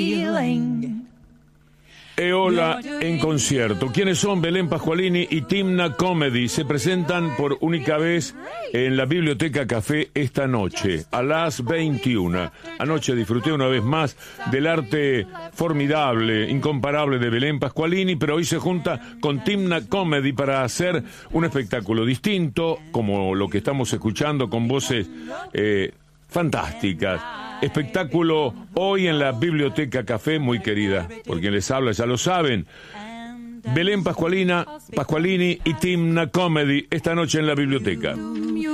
Eola en concierto. ¿Quiénes son? Belén Pascualini y Timna Comedy se presentan por única vez en la Biblioteca Café esta noche, a las 21. Anoche disfruté una vez más del arte formidable, incomparable de Belén Pascualini, pero hoy se junta con Timna Comedy para hacer un espectáculo distinto, como lo que estamos escuchando, con voces fantásticas. Espectáculo hoy en la Biblioteca Café, muy querida, por quien les habla, ya lo saben. Belén Pascualini y Timna Comedy esta noche en la biblioteca.